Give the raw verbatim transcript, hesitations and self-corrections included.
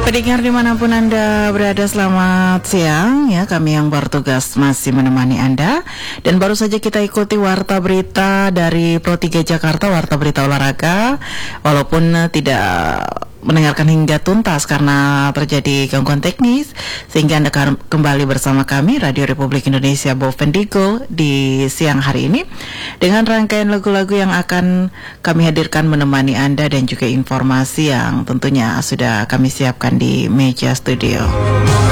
Pendengar dimanapun Anda berada, selamat siang ya. Kami yang bertugas masih menemani Anda. Dan baru saja kita ikuti warta berita dari Pro tiga Jakarta, warta berita olahraga. Walaupun uh, tidak mendengarkan hingga tuntas karena terjadi gangguan teknis, sehingga Anda kembali bersama kami Radio Republik Indonesia Bovendigo di siang hari ini dengan rangkaian lagu-lagu yang akan kami hadirkan menemani Anda dan juga informasi yang tentunya sudah kami siapkan di meja studio.